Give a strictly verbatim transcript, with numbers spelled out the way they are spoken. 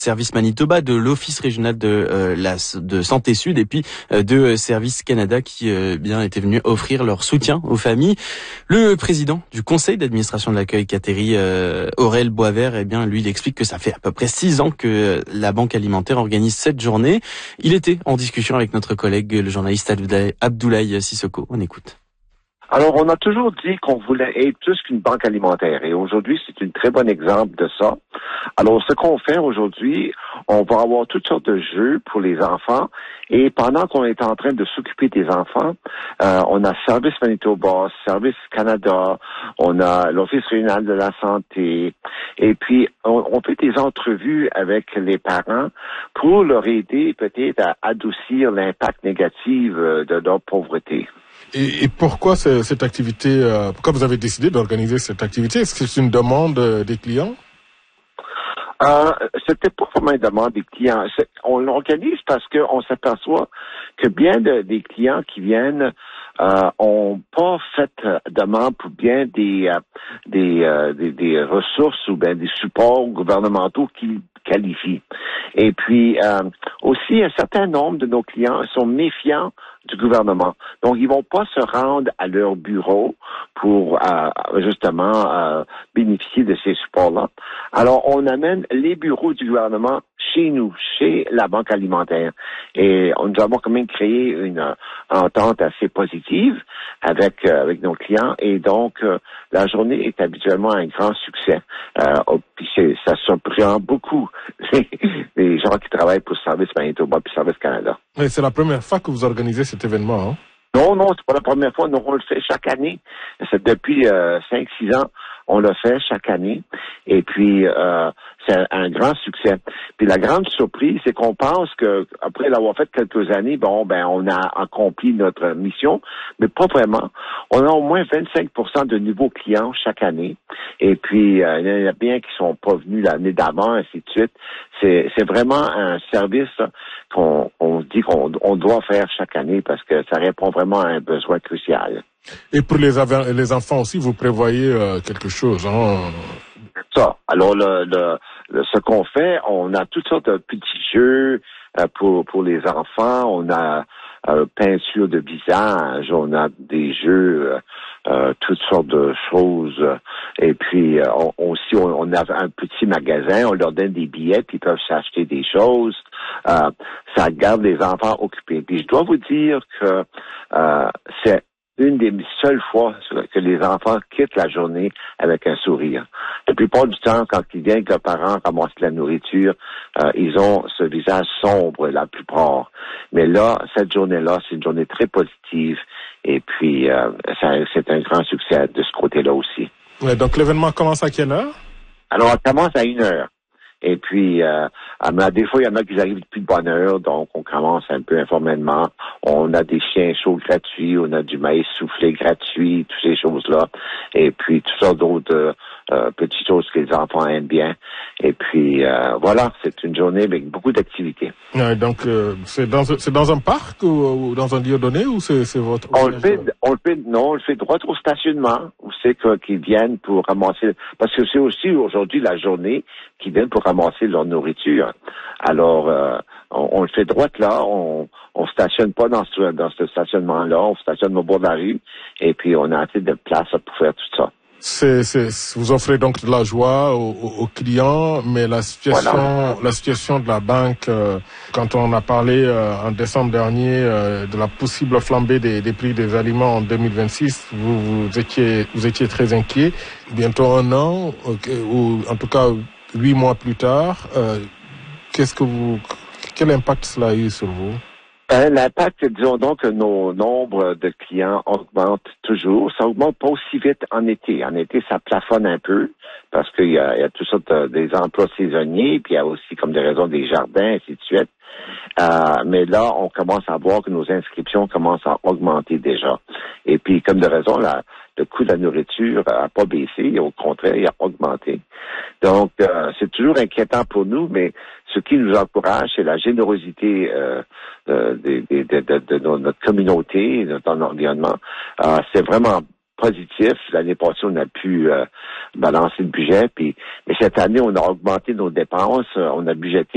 Service Manitoba, de l'Office régional de euh, la de Santé Sud et puis euh, de Service Canada qui euh, bien étaient venus offrir leur soutien aux familles. Le président du conseil d'administration de l'accueil Cateri, euh, Aurel Boisvert, eh bien lui il explique que ça fait à peu près six ans que la Banque alimentaire organise cette journée. Il était en discussion avec notre collègue le journaliste Abdoulaye Sissoko. On écoute. Alors, on a toujours dit qu'on voulait être plus qu'une banque alimentaire et aujourd'hui, c'est un très bon exemple de ça. Alors, ce qu'on fait aujourd'hui, on va avoir toutes sortes de jeux pour les enfants et pendant qu'on est en train de s'occuper des enfants, euh, on a Service Manitoba, Service Canada, on a l'Office régional de la santé et puis on, on fait des entrevues avec les parents pour leur aider peut-être à adoucir l'impact négatif de leur pauvreté. Et, et pourquoi cette activité, euh, pourquoi vous avez décidé d'organiser cette activité? Est-ce que c'est une demande euh, des clients? Euh, c'était pas vraiment une demande des clients. C'est, on l'organise parce qu'on s'aperçoit que bien de, des clients qui viennent euh, ont pas fait demande pour bien des euh, des, euh, des des ressources ou bien des supports gouvernementaux qui qualifient. Et puis euh, aussi un certain nombre de nos clients sont méfiants du gouvernement. Donc, ils vont pas se rendre à leur bureau pour euh, justement euh, bénéficier de ces supports-là. Alors, on amène les bureaux du gouvernement chez nous, chez la Banque alimentaire. Et nous avons quand même créé une euh, entente assez positive avec euh, avec nos clients. Et donc, euh, la journée est habituellement un grand succès. Euh, puis c'est, ça surprend beaucoup les, les gens qui travaillent pour Service Manitoba puis Service Canada. Mais c'est la première fois que vous organisez cet événement, hein? Non, non, c'est pas la première fois. Nous, on le fait chaque année. C'est depuis euh, cinq, six ans, on le fait chaque année. Et puis, euh, c'est un grand succès. Puis la grande surprise, c'est qu'on pense que après l'avoir fait quelques années, bon, ben, on a accompli notre mission, mais pas vraiment. On a au moins vingt-cinq pour cent de nouveaux clients chaque année. Et puis, euh, il y en a bien qui sont pas venus l'année d'avant, ainsi de suite. C'est, c'est vraiment un service qu'on on dit qu'on on doit faire chaque année parce que ça répond vraiment à un besoin crucial. Et pour les, les enfants aussi, vous prévoyez euh, quelque chose, hein? Ça. Alors, le, le, le, ce qu'on fait, on a toutes sortes de petits jeux euh, pour pour les enfants. On a euh, peinture de visage, on a des jeux, euh, euh, toutes sortes de choses. Et puis, euh, on, aussi, on, on a un petit magasin, on leur donne des billets, puis ils peuvent s'acheter des choses. Euh, ça garde les enfants occupés. Puis, je dois vous dire que euh, c'est une des seules fois que les enfants quittent la journée avec un sourire. La plupart du temps, quand ils viennent que leurs parents ramassent la nourriture, euh, ils ont ce visage sombre, la plupart. Mais là, cette journée-là, c'est une journée très positive. Et puis, euh, ça, c'est un grand succès de ce côté-là aussi. Ouais, donc, l'événement commence à quelle heure? Alors, on commence à une heure. Et puis, euh, des fois, il y en a qui arrivent depuis de bonne heure, donc on commence un peu informellement. On a des chiens chauds gratuits, on a du maïs soufflé gratuit, toutes ces choses-là. Et puis, toutes sortes d'autres euh, petites choses que les enfants aiment bien. Et puis, euh, voilà, c'est une journée avec beaucoup d'activités. Ouais, donc, euh, c'est dans c'est dans un parc ou, ou dans un lieu donné ou c'est, c'est votre... On le fait, on le fait, non, on le fait droit au stationnement, où c'est que, qu'ils viennent pour ramasser, parce que c'est aussi aujourd'hui la journée qu'ils viennent pour ramasser leur nourriture. Alors, euh, on, on le fait droit là, on, on stationne pas dans ce, dans ce stationnement-là, on stationne au bord de la rue, et puis on a assez de place pour faire tout ça. C'est, c'est, vous offrez donc de la joie aux, aux clients, mais la situation, voilà. la situation de la banque, euh, quand on a parlé euh, en décembre dernier euh, de la possible flambée des, des prix des aliments en deux mille vingt-six, vous, vous étiez, vous étiez très inquiet. Bientôt un an, okay, ou en tout cas huit mois plus tard, euh, qu'est-ce que vous, quel impact cela a eu sur vous? Euh, l'impact, disons donc que nos nombres de clients augmentent toujours. Ça augmente pas aussi vite en été. En été, ça plafonne un peu parce qu'il y a, il y a toutes sortes de, des emplois saisonniers, puis il y a aussi comme des raisons des jardins, ainsi de suite. Euh, mais là, on commence à voir que nos inscriptions commencent à augmenter déjà. Et puis, comme de raison, la, le coût de la nourriture n'a pas baissé, au contraire, il a augmenté. Donc, euh, c'est toujours inquiétant pour nous, mais ce qui nous encourage, c'est la générosité euh, de, de, de, de, de, de notre communauté, de notre environnement. Euh, c'est vraiment positif. L'année passée, on a pu euh, balancer le budget, puis mais cette année, on a augmenté nos dépenses, on a budgété